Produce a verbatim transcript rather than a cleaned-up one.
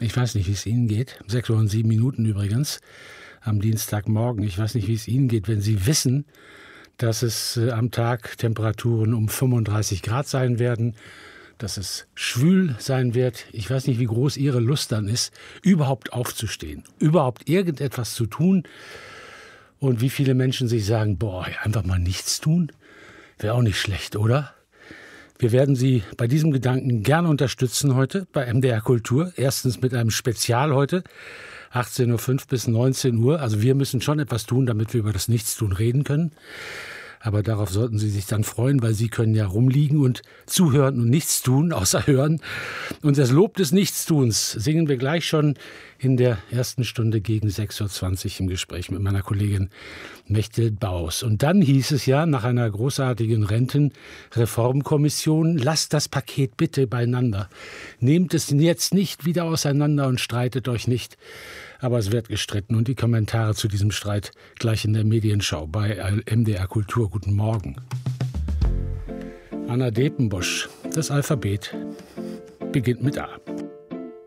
Ich weiß nicht, wie es Ihnen geht. sechs Uhr und sieben Minuten übrigens am Dienstagmorgen. Ich weiß nicht, wie es Ihnen geht, wenn Sie wissen, dass es äh, am Tag Temperaturen um fünfunddreißig Grad sein werden, dass es schwül sein wird. Ich weiß nicht, wie groß Ihre Lust dann ist, überhaupt aufzustehen, überhaupt irgendetwas zu tun. Und wie viele Menschen sich sagen, boah, einfach mal nichts tun, wäre auch nicht schlecht, oder? Wir werden Sie bei diesem Gedanken gerne unterstützen heute bei M D R Kultur. Erstens mit einem Spezial heute, achtzehn Uhr fünf bis neunzehn Uhr. Also wir müssen schon etwas tun, damit wir über das Nichtstun reden können. Aber darauf sollten Sie sich dann freuen, weil Sie können ja rumliegen und zuhören und nichts tun, außer hören. Und das Lob des Nichtstuns singen wir gleich schon in der ersten Stunde gegen sechs Uhr zwanzig im Gespräch mit meiner Kollegin Mechthild Baus. Und dann hieß es ja nach einer großartigen Rentenreformkommission, lasst das Paket bitte beieinander. Nehmt es jetzt nicht wieder auseinander und streitet euch nicht. Aber es wird gestritten und die Kommentare zu diesem Streit gleich in der Medienschau bei M D R Kultur. Guten Morgen. Anna Depenbosch, das Alphabet beginnt mit A.